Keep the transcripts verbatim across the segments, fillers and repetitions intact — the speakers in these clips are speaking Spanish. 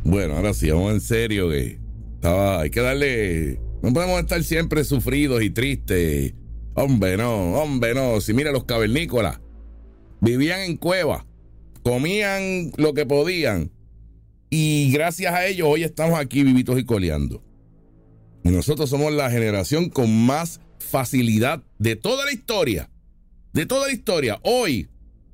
Bueno, ahora sí, vamos en serio que estaba, hay que darle, no podemos estar siempre sufridos y tristes. Hombre, no, hombre, no. Si mira, los cavernícolas vivían en cuevas, comían lo que podían y gracias a ellos hoy estamos aquí vivitos y coleando. Y nosotros somos la generación con más facilidad de toda la historia, de toda la historia. Hoy,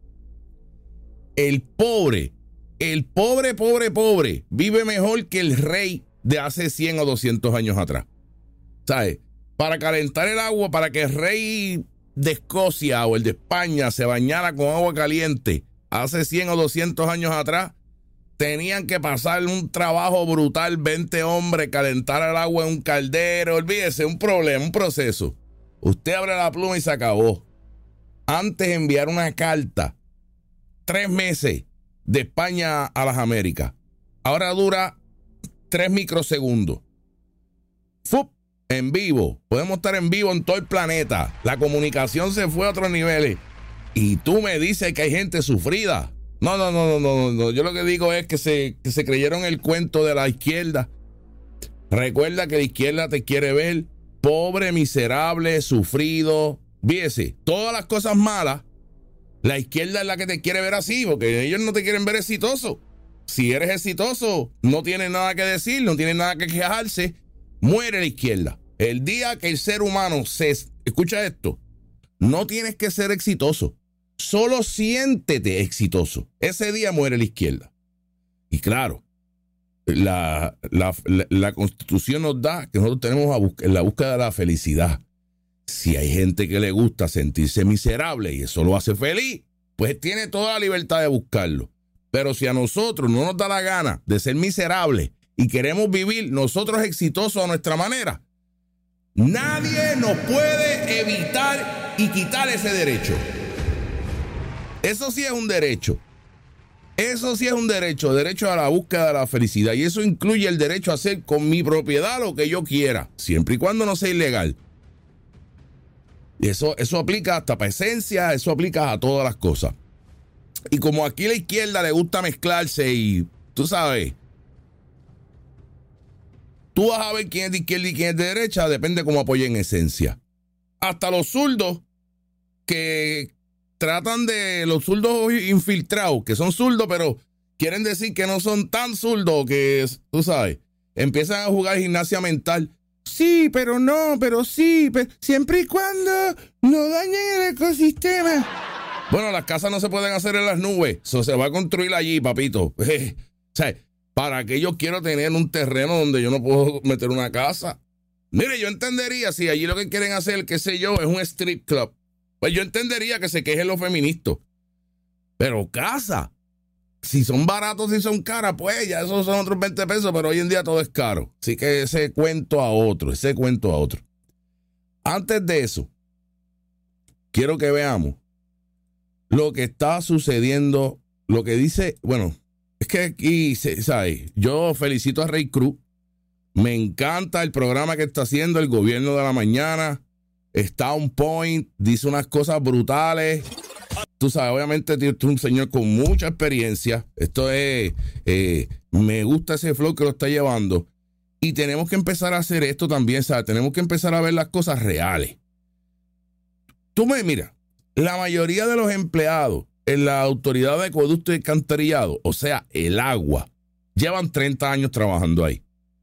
el pobre, el pobre, pobre, pobre, vive mejor que el rey de hace cien o doscientos años atrás. ¿Sabes? Para calentar el agua, para que el rey de Escocia o el de España se bañara con agua caliente hace cien o doscientos años atrás, tenían que pasar un trabajo brutal, veinte hombres, calentar el agua en un caldero, olvídese, un problema, un proceso. Usted abre la pluma y se acabó. Antes de enviar una carta, tres meses de España a las Américas. Ahora dura tres microsegundos. ¡Fup! En vivo. Podemos estar en vivo en todo el planeta. La comunicación se fue a otros niveles. Y tú me dices que hay gente sufrida. No, no, no, no, no, no. Yo lo que digo es que se, que se creyeron el cuento de la izquierda. Recuerda que la izquierda te quiere ver pobre, miserable, sufrido. Fíjese, todas las cosas malas, la izquierda es la que te quiere ver así, porque ellos no te quieren ver exitoso. Si eres exitoso, no tienes nada que decir, no tienes nada que quejarse. Muere la izquierda. El día que el ser humano se... Escucha esto. No tienes que ser exitoso. Solo siéntete exitoso. Ese día muere la izquierda. Y claro, la, la, la, la Constitución nos da que nosotros tenemos a buscar, en la búsqueda de la felicidad. Si hay gente que le gusta sentirse miserable y eso lo hace feliz, pues tiene toda la libertad de buscarlo. Pero si a nosotros no nos da la gana de ser miserables y queremos vivir nosotros exitosos a nuestra manera, nadie nos puede evitar y quitar ese derecho. Eso sí es un derecho. Eso sí es un derecho, derecho a la búsqueda de la felicidad. Y eso incluye el derecho a hacer con mi propiedad lo que yo quiera, siempre y cuando no sea ilegal. Y eso, eso aplica hasta para esencia, eso aplica a todas las cosas. Y como aquí a la izquierda le gusta mezclarse y tú sabes, tú vas a ver quién es de izquierda y quién es de derecha, depende cómo apoyen esencia. Hasta los zurdos que tratan de, los zurdos infiltrados, que son zurdos, pero quieren decir que no son tan zurdos, que tú sabes, empiezan a jugar gimnasia mental. Sí, pero no, pero sí, pero siempre y cuando no dañen el ecosistema. Bueno, las casas no se pueden hacer en las nubes, eso se va a construir allí, papito. O sea, ¿para qué yo quiero tener un terreno donde yo no puedo meter una casa? Mire, yo entendería si allí lo que quieren hacer, qué sé yo, es un strip club. Pues yo entendería que se quejen los feministas. Pero casa, si son baratos, si son caras, pues ya esos son otros veinte pesos, pero hoy en día todo es caro. Así que ese cuento a otro, ese cuento a otro. Antes de eso, quiero que veamos lo que está sucediendo, lo que dice, bueno, es que aquí, ¿sabes? Yo felicito a Rey Cruz. Me encanta el programa que está haciendo el gobierno de la mañana. Está on point, dice unas cosas brutales. Tú sabes, obviamente es un señor con mucha experiencia. Esto es, eh, me gusta ese flow que lo está llevando. Y tenemos que empezar a hacer esto también, ¿sabes? Tenemos que empezar a ver las cosas reales. Tú me mira, la mayoría de los empleados en la autoridad de acueducto y alcantarillado, o sea, el agua, llevan treinta años trabajando ahí.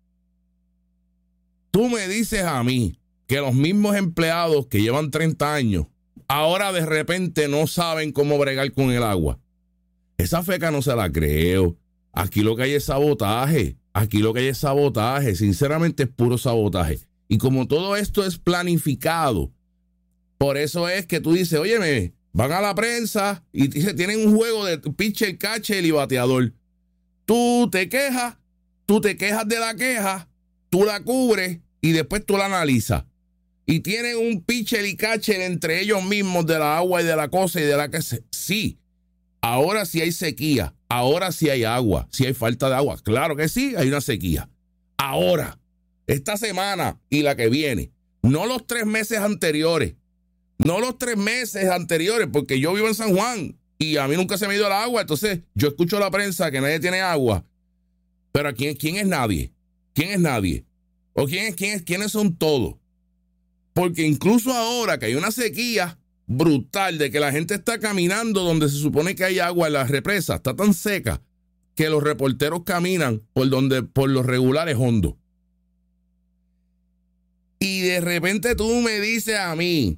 Tú me dices a mí que los mismos empleados que llevan treinta años, ahora de repente no saben cómo bregar con el agua. Esa feca no se la creo. Aquí lo que hay es sabotaje. Aquí lo que hay es sabotaje. Sinceramente es puro sabotaje. Y como todo esto es planificado, por eso es que tú dices, óyeme, van a la prensa y tienen un juego de pitcher, catcher y bateador. Tú te quejas, tú te quejas de la queja, tú la cubres y después tú la analizas. Y tienen un pitcher y catcher entre ellos mismos de la agua y de la cosa y de la que se... Sí, ahora sí hay sequía, ahora sí hay agua, sí hay falta de agua. Claro que sí, hay una sequía. Ahora, esta semana y la que viene, no los tres meses anteriores, no los tres meses anteriores, porque yo vivo en San Juan y a mí nunca se me ha ido el agua, entonces yo escucho la prensa que nadie tiene agua. Pero ¿quién, quién es nadie? ¿Quién es nadie? ¿O quién es, quién es, quiénes son todos? Porque incluso ahora que hay una sequía brutal de que la gente está caminando donde se supone que hay agua en las represas, está tan seca que los reporteros caminan por donde por los regulares hondos. Y de repente tú me dices a mí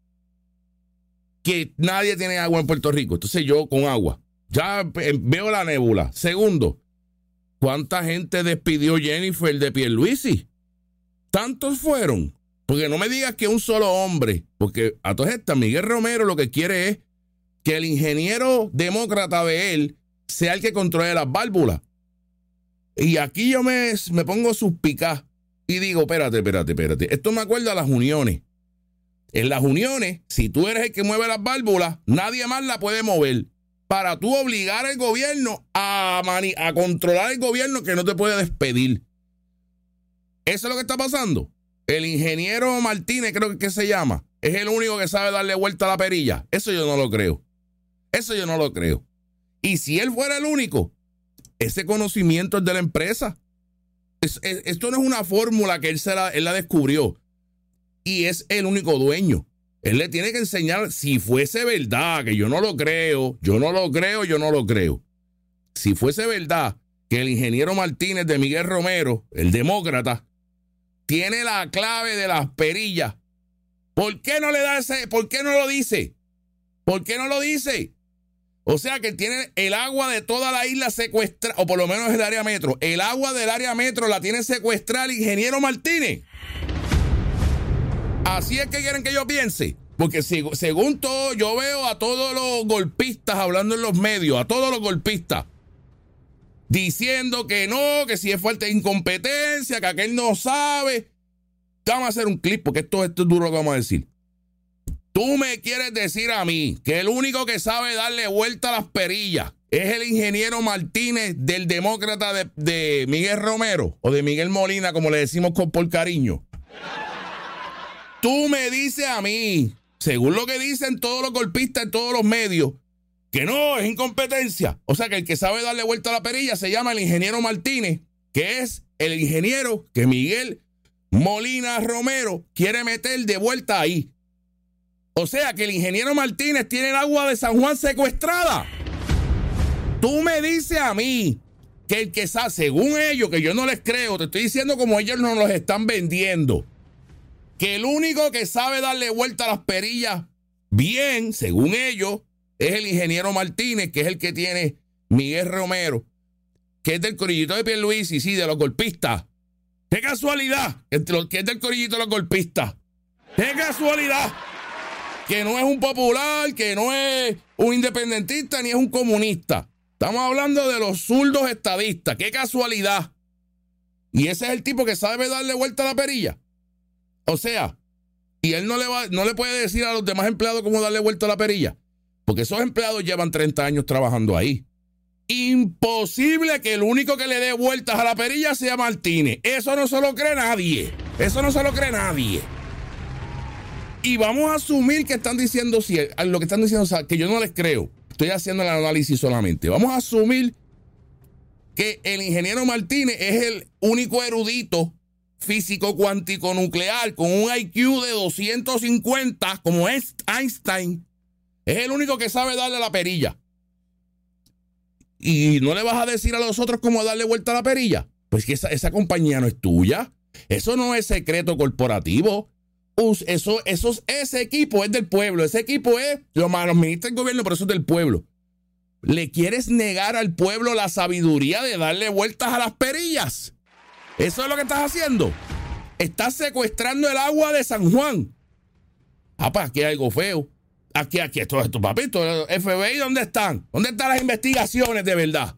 que nadie tiene agua en Puerto Rico. Entonces yo con agua. Ya veo la nébula. Segundo, ¿cuánta gente despidió Jennifer de Pierluisi? ¿Tantos fueron? Porque no me digas que un solo hombre. Porque a todas estas, Miguel Romero lo que quiere es que el ingeniero demócrata de él sea el que controle las válvulas. Y aquí yo me, me pongo suspicaz y digo, espérate, espérate, espérate. Esto me acuerda a las uniones. En las uniones, si tú eres el que mueve las válvulas, nadie más la puede mover. Para tú obligar al gobierno a, mani- a controlar el gobierno que no te puede despedir. Eso es lo que está pasando. El ingeniero Martínez, creo que se llama, es el único que sabe darle vuelta a la perilla. Eso yo no lo creo. Eso yo no lo creo. Y si él fuera el único, ese conocimiento es de la empresa. Es, es, esto no es una fórmula que él, se la, él la descubrió. Y es el único dueño. Él le tiene que enseñar, si fuese verdad, que yo no lo creo, yo no lo creo, yo no lo creo. Si fuese verdad que el ingeniero Martínez de Miguel Romero, el demócrata, tiene la clave de las perillas, ¿por qué no le da ese, por qué no lo dice? ¿Por qué no lo dice? O sea que tiene el agua de toda la isla secuestrada, o por lo menos el área metro. El agua del área metro la tiene secuestrada el ingeniero Martínez. Así es que quieren que yo piense. Porque si, según todo, yo veo a todos los golpistas hablando en los medios, a todos los golpistas, diciendo que no, que si es falta de incompetencia, que aquel no sabe. Vamos a hacer un clip porque esto, esto es duro lo que vamos a decir. Tú me quieres decir a mí que el único que sabe darle vuelta a las perillas es el ingeniero Martínez del demócrata de, de Miguel Romero o de Miguel Molina, como le decimos con, por cariño. Tú me dices a mí, según lo que dicen todos los golpistas en todos los medios, que no, es incompetencia. O sea que el que sabe darle vuelta a la perilla se llama el ingeniero Martínez, que es el ingeniero que Miguel Molina Romero quiere meter de vuelta ahí. O sea que el ingeniero Martínez tiene el agua de San Juan secuestrada. Tú me dices a mí que el que sabe, según ellos, que yo no les creo, te estoy diciendo como ellos nos los están vendiendo, que el único que sabe darle vuelta a las perillas bien, según ellos, es el ingeniero Martínez, que es el que tiene Miguel Romero, que es del corillito de Pierluisi, sí, de los golpistas. ¡Qué casualidad! Que es del corillito de los golpistas. ¡Qué casualidad! Que no es un popular, que no es un independentista, ni es un comunista. Estamos hablando de los zurdos estadistas. ¡Qué casualidad! Y ese es el tipo que sabe darle vuelta a la perilla. O sea, y él no le va, no le puede decir a los demás empleados cómo darle vuelta a la perilla, porque esos empleados llevan treinta años trabajando ahí. Imposible que el único que le dé vueltas a la perilla sea Martínez. Eso no se lo cree nadie. Eso no se lo cree nadie. Y vamos a asumir que están diciendo, si lo que están diciendo, o sea, que yo no les creo. Estoy haciendo el análisis solamente. Vamos a asumir que el ingeniero Martínez es el único erudito físico cuántico nuclear con un I Q de doscientos cincuenta, como es Einstein. Es el único que sabe darle a la perilla. ¿Y no le vas a decir a los otros cómo darle vuelta a la perilla? Pues que esa, esa compañía no es tuya. Eso no es secreto corporativo. Eso, eso, ese equipo es del pueblo. Ese equipo es, lo administra el gobierno, pero eso es del pueblo. ¿Le quieres negar al pueblo la sabiduría de darle vueltas a las perillas? Eso es lo que estás haciendo. Estás secuestrando el agua de San Juan. Ah, pues aquí hay algo feo. Aquí, aquí, esto, esto, papito, F B I, ¿dónde están? ¿Dónde están las investigaciones de verdad?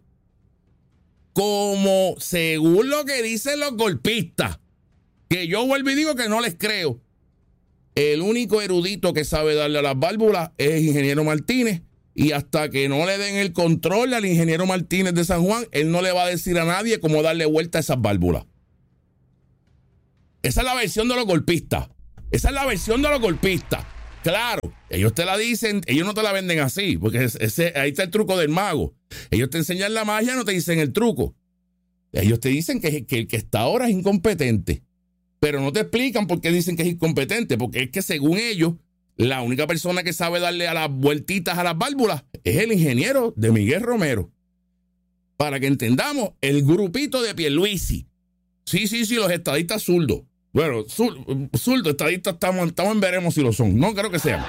Como según lo que dicen los golpistas, que yo vuelvo y digo que no les creo, el único erudito que sabe darle a las válvulas es el ingeniero Martínez, y hasta que no le den el control al ingeniero Martínez de San Juan, él no le va a decir a nadie cómo darle vuelta a esas válvulas. Esa es la versión de los golpistas. Esa es la versión de los golpistas. Claro, ellos te la dicen, ellos no te la venden así, porque ese, ahí está el truco del mago. Ellos te enseñan la magia, no te dicen el truco. Ellos te dicen que, que el que está ahora es incompetente, pero no te explican por qué dicen que es incompetente, porque es que según ellos, la única persona que sabe darle a las vueltitas a las válvulas es el ingeniero de Miguel Romero. Para que entendamos, el grupito de Pierluisi. Sí, sí, sí, los estadistas zurdos. Bueno, zurdos, estadistas, estamos, estamos en veremos si lo son. No creo que sean.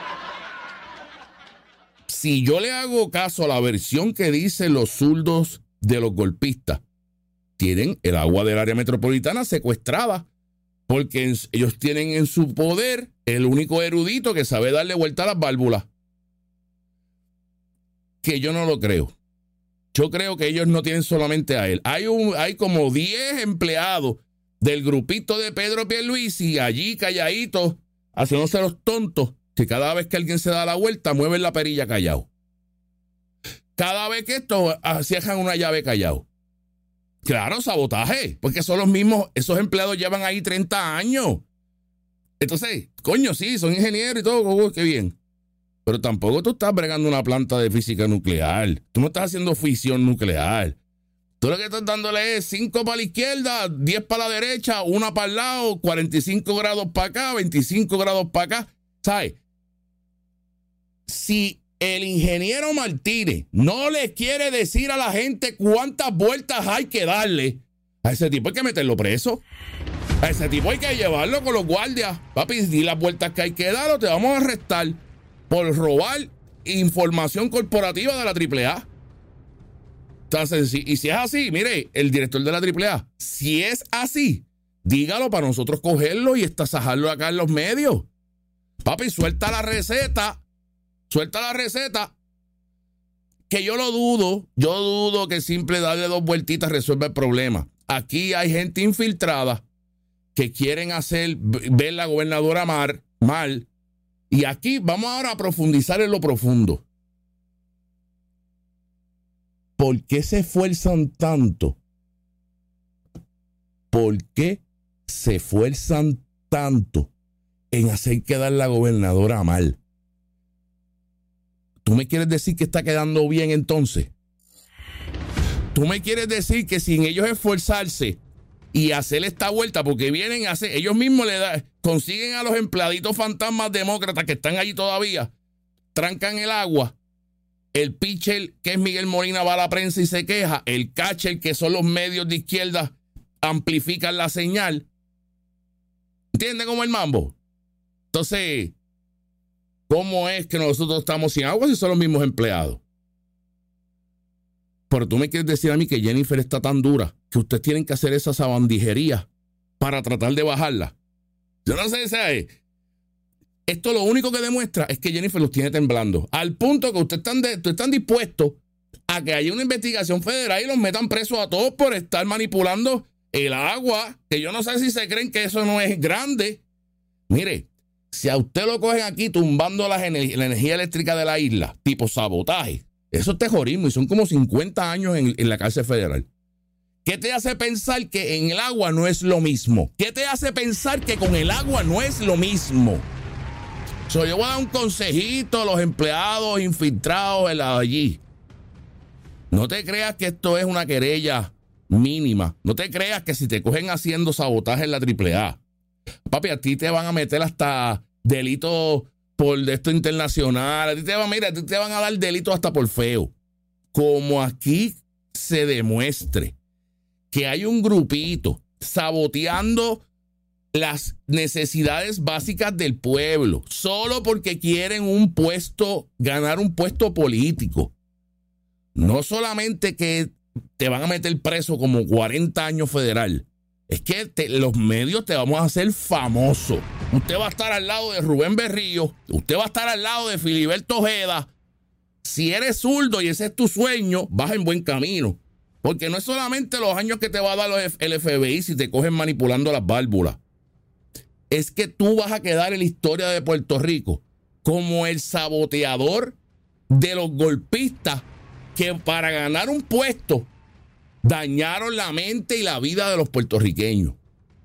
Si yo le hago caso a la versión que dicen los zurdos de los golpistas, tienen el agua del área metropolitana secuestrada, porque en, ellos tienen en su poder el único erudito que sabe darle vuelta a las válvulas. Que yo no lo creo. Yo creo que ellos no tienen solamente a él. Hay, un, hay como diez empleados del grupito de Pedro Pierluisi allí calladitos, haciéndose los tontos, que cada vez que alguien se da la vuelta, mueven la perilla callado. Cada vez que esto cierran una llave callado. Claro, sabotaje, porque son los mismos, esos empleados llevan ahí treinta años. Entonces, coño, sí, son ingenieros y todo, oh, qué bien. Pero tampoco tú estás bregando una planta de física nuclear. Tú no estás haciendo fisión nuclear. Tú lo que estás dándole es cinco para la izquierda, diez para la derecha, una para el lado, cuarenta y cinco grados para acá, veinticinco grados para acá. ¿Sabes? Si el ingeniero Martínez no le quiere decir a la gente cuántas vueltas hay que darle, a ese tipo hay que meterlo preso. A ese tipo hay que llevarlo con los guardias. Papi, di las vueltas que hay que dar o te vamos a arrestar por robar información corporativa de la triple A. Entonces, y si es así, mire, el director de la triple A, si es así, dígalo para nosotros cogerlo y estasajarlo acá en los medios. Papi, suelta la receta, suelta la receta, que yo lo dudo, yo dudo que simple darle dos vueltitas resuelva el problema. Aquí hay gente infiltrada que quieren hacer, ver la gobernadora mal, mal. Y aquí vamos ahora a profundizar en lo profundo. ¿Por qué se esfuerzan tanto? ¿Por qué se esfuerzan tanto en hacer quedar la gobernadora mal? ¿Tú me quieres decir que está quedando bien entonces? ¿Tú me quieres decir que sin ellos esforzarse y hacer esta vuelta, porque vienen a hacer, ellos mismos le da, consiguen a los empleaditos fantasmas demócratas que están allí todavía, trancan el agua, el pitcher que es Miguel Molina va a la prensa y se queja, el catcher que son los medios de izquierda amplifican la señal? ¿Entienden cómo el mambo? Entonces, ¿cómo es que nosotros estamos sin agua si son los mismos empleados? Pero tú me quieres decir a mí que Jennifer está tan dura que ustedes tienen que hacer esa sabandijería para tratar de bajarla. Yo no sé, ¿sabes? Esto lo único que demuestra es que Jennifer los tiene temblando. Al punto que ustedes están, de, ustedes están dispuestos a que haya una investigación federal y los metan presos a todos por estar manipulando el agua, que yo no sé si se creen que eso no es grande. Mire, si a usted lo cogen aquí tumbando la, ener- la energía eléctrica de la isla, tipo sabotaje, eso es terrorismo y son como cincuenta años en, en la cárcel federal. ¿Qué te hace pensar que en el agua no es lo mismo? ¿Qué te hace pensar que con el agua no es lo mismo? So, yo voy a dar un consejito a los empleados infiltrados en la, allí. No te creas que esto es una querella mínima. No te creas que si te cogen haciendo sabotaje en la triple A, papi, a ti te van a meter hasta delitos por esto internacional. A ti te van, mira, a ti te van a dar delitos hasta por feo. Como aquí se demuestre que hay un grupito saboteando las necesidades básicas del pueblo, solo porque quieren un puesto, ganar un puesto político. No solamente que te van a meter preso como cuarenta años federal, es que te, los medios te vamos a hacer famoso. Usted va a estar al lado de Rubén Berrío, usted va a estar al lado de Filiberto Ojeda. Si eres zurdo y ese es tu sueño, vas en buen camino. Porque no es solamente los años que te va a dar el F B I si te cogen manipulando las válvulas. Es que tú vas a quedar en la historia de Puerto Rico como el saboteador de los golpistas que para ganar un puesto dañaron la mente y la vida de los puertorriqueños.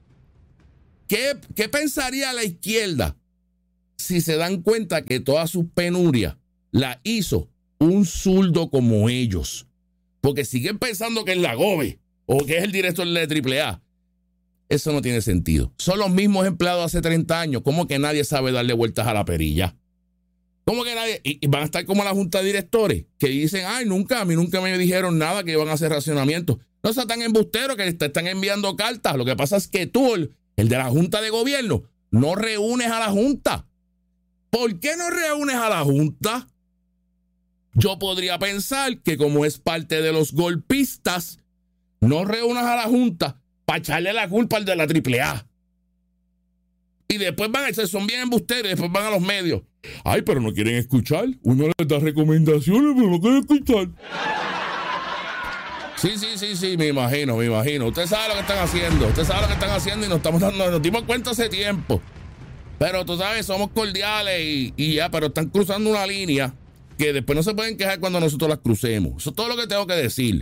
¿Qué, qué pensaría la izquierda si se dan cuenta que toda su penuria la hizo un zurdo como ellos? Porque siguen pensando que es la gobe o que es el director de Triple A. Eso no tiene sentido. Son los mismos empleados hace treinta años. ¿Cómo que nadie sabe darle vueltas a la perilla? ¿Cómo que nadie? Y, y van a estar como la junta de directores que dicen, ay, nunca, a mí nunca me dijeron nada que iban a hacer racionamiento. No sean tan embusteros que te están enviando cartas. Lo que pasa es que tú, el, el de la junta de gobierno, no reúnes a la junta. ¿Por qué no reúnes a la junta? Yo podría pensar que como es parte de los golpistas, no reúnas a la junta para echarle la culpa al de la Triple A. Y después van a ser, son bien embusteros, y después van a los medios. Ay, pero no quieren escuchar. Uno les da recomendaciones, pero no quieren escuchar. Sí, sí, sí, sí, me imagino, me imagino. Usted sabe lo que están haciendo. Usted sabe lo que están haciendo y nos estamos dando, nos dimos cuenta hace tiempo. Pero tú sabes, somos cordiales y, y ya, pero están cruzando una línea que después no se pueden quejar cuando nosotros las crucemos. Eso es todo lo que tengo que decir.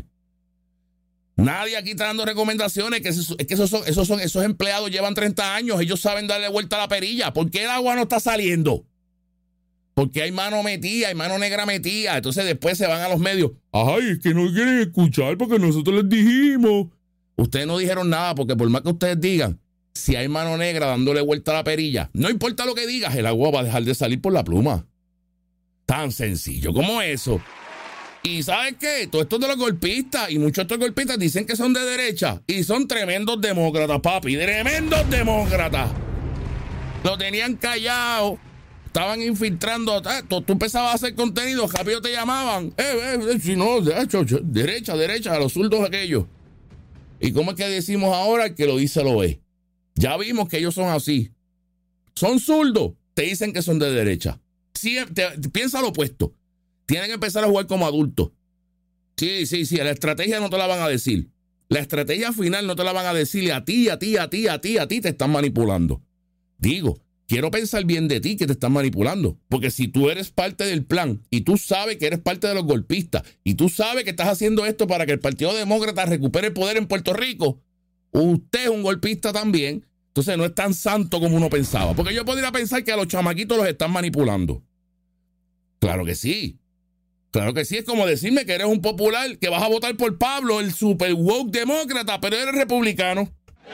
Nadie aquí está dando recomendaciones, que, es que esos, son, esos, son, esos empleados llevan treinta años, ellos saben darle vuelta a la perilla. ¿Por qué el agua no está saliendo? Porque hay mano metida, hay mano negra metida. Entonces después se van a los medios. Ay, es que no quieren escuchar porque nosotros les dijimos. Ustedes no dijeron nada porque por más que ustedes digan, si hay mano negra dándole vuelta a la perilla, no importa lo que digas, el agua va a dejar de salir por la pluma. Tan sencillo como eso. Y ¿sabes qué? Todo esto de los golpistas y muchos de estos golpistas dicen que son de derecha y son tremendos demócratas, papi, tremendos demócratas. Lo tenían callado, estaban infiltrando, tú, tú empezabas a hacer contenido, rápido te llamaban, eh, eh, eh, si no, derecha, derecha, derecha, a los zurdos aquellos. ¿Y cómo es que decimos ahora? El que lo dice lo ve. Ya vimos que ellos son así. Son zurdos, te dicen que son de derecha. Sí, te, te, piensa lo opuesto. Tienen que empezar a jugar como adultos. Sí, sí, sí. La estrategia no te la van a decir. La estrategia final no te la van a decir. Y a ti, a ti, a ti, a ti, a ti te están manipulando. Digo, quiero pensar bien de ti que te están manipulando. Porque si tú eres parte del plan y tú sabes que eres parte de los golpistas y tú sabes que estás haciendo esto para que el Partido Demócrata recupere el poder en Puerto Rico, usted es un golpista también. Entonces no es tan santo como uno pensaba. Porque yo podría pensar que a los chamaquitos los están manipulando. Claro que sí. Claro que sí, es como decirme que eres un popular, que vas a votar por Pablo, el super woke demócrata, pero eres republicano.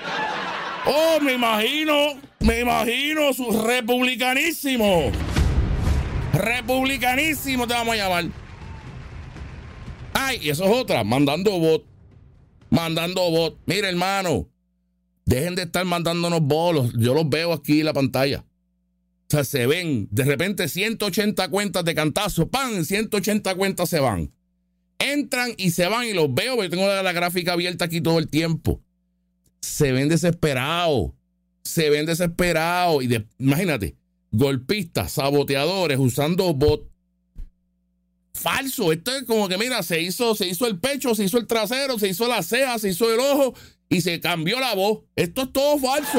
Oh, me imagino, me imagino, su republicanísimo. Republicanísimo te vamos a llamar. Ay, y eso es otra, mandando bot. Mandando bot. Mira, hermano, dejen de estar mandándonos bolos. Yo los veo aquí en la pantalla. O sea, se ven, de repente ciento ochenta cuentas de cantazo, ¡pam! ciento ochenta cuentas se van. Entran y se van y los veo, porque tengo la, la gráfica abierta aquí todo el tiempo. Se ven desesperados, se ven desesperados. Y de, imagínate, golpistas, saboteadores, usando bot. Falso, esto es como que, mira, se hizo, se hizo el pecho, se hizo el trasero, se hizo la ceja, se hizo el ojo y se cambió la voz. Esto es todo falso.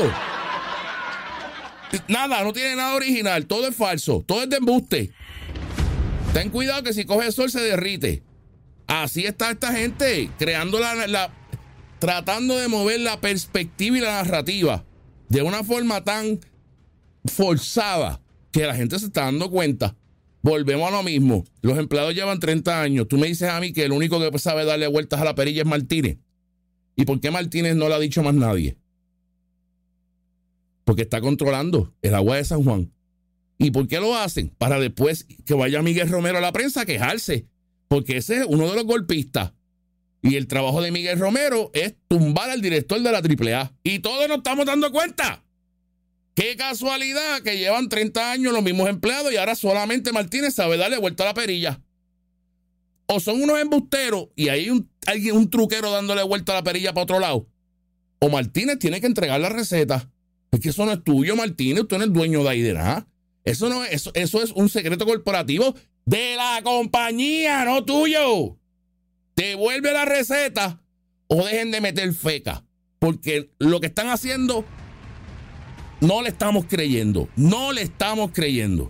Nada, no tiene nada original, todo es falso, todo es de embuste. Ten cuidado que si coge el sol se derrite. Así está esta gente, creando la, la, tratando de mover la perspectiva y la narrativa de una forma tan forzada que la gente se está dando cuenta. Volvemos a lo mismo, los empleados llevan treinta años, tú me dices a mí que el único que sabe darle vueltas a la perilla es Martínez. ¿Y por qué Martínez no le ha dicho más nadie? Porque está controlando el agua de San Juan. ¿Y por qué lo hacen? Para después que vaya Miguel Romero a la prensa a quejarse. Porque ese es uno de los golpistas. Y el trabajo de Miguel Romero es tumbar al director de la Triple A. Y todos nos estamos dando cuenta. Qué casualidad que llevan treinta años los mismos empleados y ahora solamente Martínez sabe darle vuelta a la perilla. O son unos embusteros y hay un, alguien, un truquero dándole vuelta a la perilla para otro lado. O Martínez tiene que entregar la receta. Es que eso no es tuyo, Martínez. Usted no es dueño de ahí de nada. Eso, no, eso, eso es un secreto corporativo de la compañía, no tuyo. Devuelve la receta o dejen de meter feca. Porque lo que están haciendo no le estamos creyendo. No le estamos creyendo.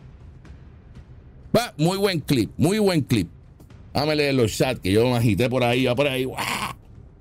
Va, muy buen clip, muy buen clip. Déjame leer los chats que yo me agité por ahí, va por ahí. ¡Wow!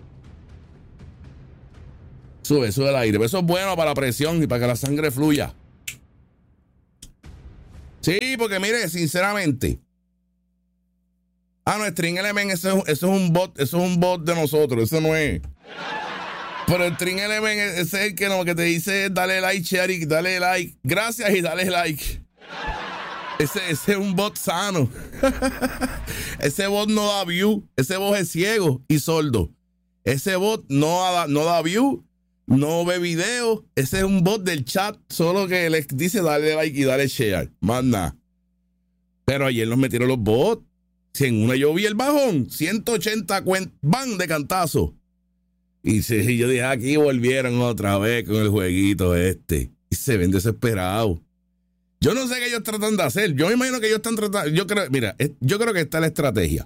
Sube, sube el aire. Pero eso es bueno para la presión y para que la sangre fluya. Sí, porque mire, sinceramente, Ah, no, String Element, eso, eso es un bot, eso es un bot de nosotros, eso no es. Pero el String Element, ese es el que no, que te dice dale like, share y dale like. Gracias y dale like. Ese, ese es un bot sano. Ese bot no da view. Ese bot es ciego y sordo. Ese bot no da, no da view, no ve video. Ese es un bot del chat, solo que les dice dale like y dale share. Más nada. Pero ayer nos metieron los bots. Si en una yo vi el bajón, ciento ochenta cuen- van de cantazo. Y si yo dije, aquí volvieron otra vez con el jueguito este. Y se ven desesperados. Yo no sé qué ellos tratan de hacer. Yo me imagino que ellos están tratando. Yo creo, mira, yo creo que está la estrategia.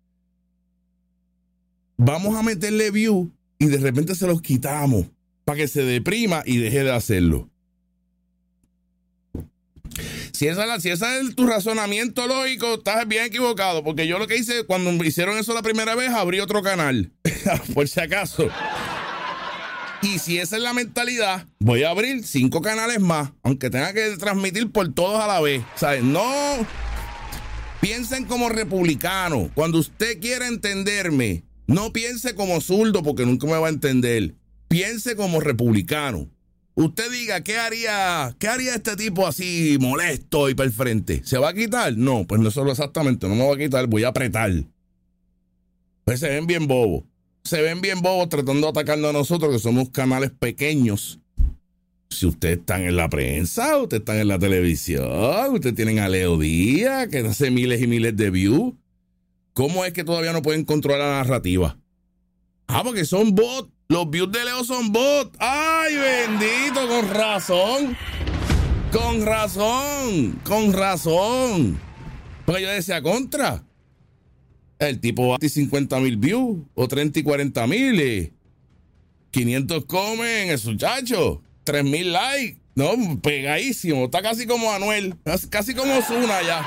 Vamos a meterle view y de repente se los quitamos para que se deprima y deje de hacerlo. Si esa, es la, si ese es tu razonamiento lógico, estás bien equivocado, porque yo lo que hice cuando hicieron eso la primera vez, abrí otro canal, por si acaso. Y si esa es la mentalidad, voy a abrir cinco canales más, aunque tenga que transmitir por todos a la vez. ¿Sabes? No piensen como republicano. Cuando usted quiera entenderme, no piense como zurdo, porque nunca me va a entender. Piense como republicano. Usted diga, ¿qué haría, qué haría este tipo así molesto y perfrente? ¿Se va a quitar? No, pues no solo exactamente, no me va a quitar, voy a apretar. Pues se ven bien bobos. Se ven bien bobos tratando de atacarnos a nosotros, que somos canales pequeños. Si ustedes están en la prensa, ustedes están en la televisión, ustedes tienen a Leo Díaz, que hace miles y miles de views. ¿Cómo es que todavía no pueden controlar la narrativa? Ah, porque son bots. Los views de Leo son bots. ¡Ay, bendito! Con razón. Con razón. Con razón. Porque yo decía contra. El tipo va a cincuenta mil views o treinta y cuarenta mil. quinientos comen, el muchacho. tres mil likes. No, pegadísimo. Está casi como Anuel. Casi como Ozuna ya.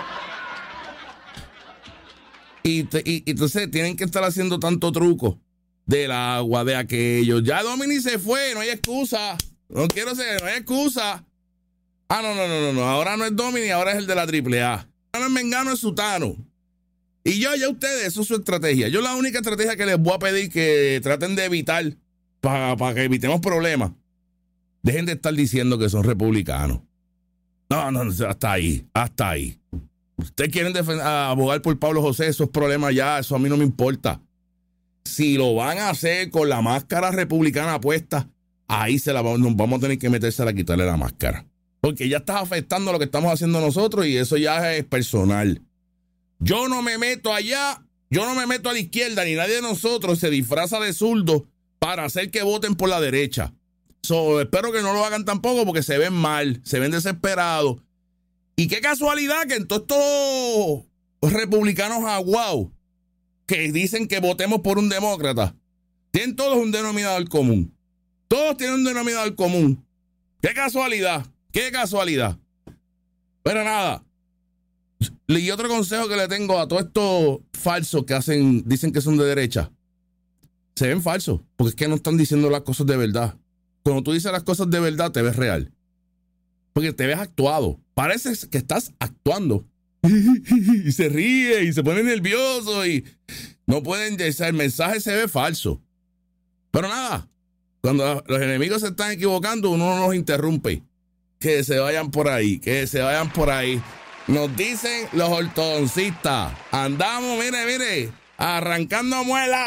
Y, te, y, y entonces tienen que estar haciendo tanto truco del agua, de aquello. Ya Domini se fue, no hay excusa. No quiero ser, no hay excusa. Ah, no, no, no, no, no. Ahora no es Domini, ahora es el de la triple A. Ahora es Mengano, es Sutano. Y yo, ya ustedes, eso es su estrategia. Yo la única estrategia que les voy a pedir que traten de evitar, para pa que evitemos problemas, dejen de estar diciendo que son republicanos. No, no, no, hasta ahí, hasta ahí. Ustedes quieren defender, abogar por Pablo José, esos problemas ya, eso a mí no me importa. Si lo van a hacer con la máscara republicana puesta, ahí se la vamos, nos vamos a tener que metérsela a quitarle la máscara. Porque ya está afectando lo que estamos haciendo nosotros y eso ya es personal. Yo no me meto allá, yo no me meto a la izquierda, ni nadie de nosotros se disfraza de zurdo para hacer que voten por la derecha. So, espero que no lo hagan tampoco porque se ven mal, se ven desesperados. Y qué casualidad que en todos estos republicanos aguados que dicen que votemos por un demócrata, tienen todos un denominador común. Todos tienen un denominador común. Qué casualidad, qué casualidad. Pero nada. Y otro consejo que le tengo a todos estos falsos que hacen, dicen que son de derecha. Se ven falsos, porque es que no están diciendo las cosas de verdad. Cuando tú dices las cosas de verdad, te ves real. Porque te ves actuado. Parece que estás actuando. Y se ríe y se pone nervioso y no pueden decir, el mensaje se ve falso. Pero nada, cuando los enemigos se están equivocando, uno no los interrumpe. Que se vayan por ahí, que se vayan por ahí. Nos dicen los ortodoncistas, andamos, mire, mire, arrancando muelas.